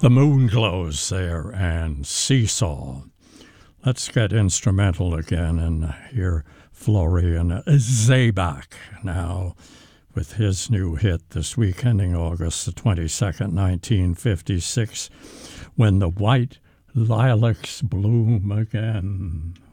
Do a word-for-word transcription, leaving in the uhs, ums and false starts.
The Moon Glows there and Seesaw. Let's get instrumental again and hear Florian Zeebach now with his new hit this week, ending August the twenty-second, nineteen fifty-six, When the White Lilacs Bloom Again.